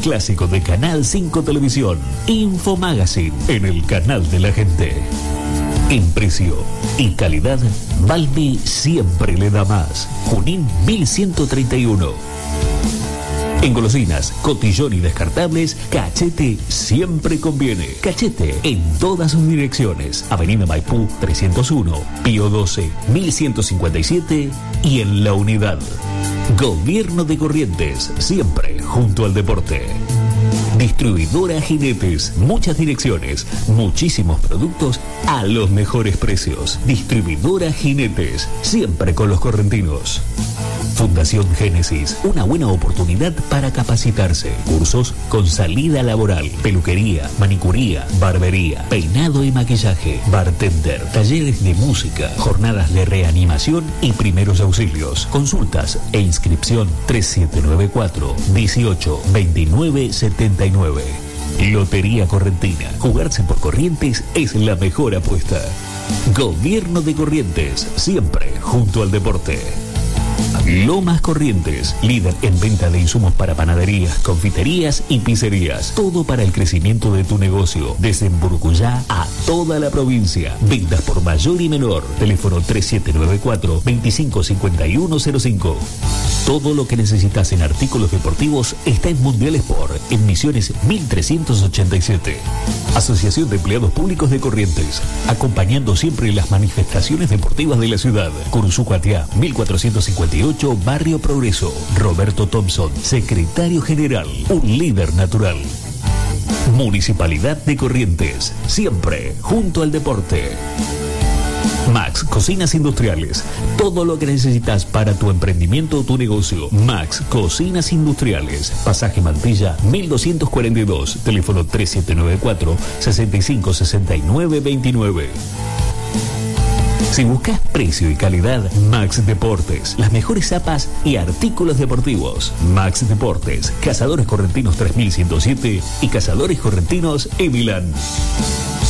clásico de Canal 5 Televisión. Info Magazine en el canal de la gente. En precio y calidad, Balbi siempre le da más. Junín 1131. En golosinas, cotillón y descartables, Cachete siempre conviene. Cachete en todas sus direcciones. Avenida Maipú 301, Pío 12, 1157 y en La Unidad. Gobierno de Corrientes, siempre junto al deporte. Distribuidora Jinetes, muchas direcciones, muchísimos productos a los mejores precios. Distribuidora Jinetes, siempre con los correntinos. Fundación Génesis, una buena oportunidad para capacitarse. Cursos con salida laboral, peluquería, manicuría, barbería, peinado y maquillaje, bartender, talleres de música, jornadas de reanimación y primeros auxilios. Consultas e inscripción 3794 18 29 79. Lotería Correntina. Jugarse por Corrientes es la mejor apuesta. Gobierno de Corrientes, siempre junto al deporte. Lomas Corrientes, líder en venta de insumos para panaderías, confiterías y pizzerías. Todo para el crecimiento de tu negocio, desde Burguyá a toda la provincia. Ventas por mayor y menor. Teléfono 3794-255105. Todo lo que necesitas en artículos deportivos está en Mundial Sport, en Misiones 1387. Asociación de Empleados Públicos de Corrientes, acompañando siempre las manifestaciones deportivas de la ciudad. Curuzú-Cuatiá, 1458, Barrio Progreso. Roberto Thompson, secretario general, un líder natural. Municipalidad de Corrientes, siempre junto al deporte. Max Cocinas Industriales, todo lo que necesitas para tu emprendimiento o tu negocio. Max Cocinas Industriales, Pasaje Mantilla 1242, teléfono 3794 656929. Si buscas precio y calidad, Max Deportes, las mejores zapas y artículos deportivos. Max Deportes, Cazadores Correntinos 3107 y Cazadores Correntinos Milán.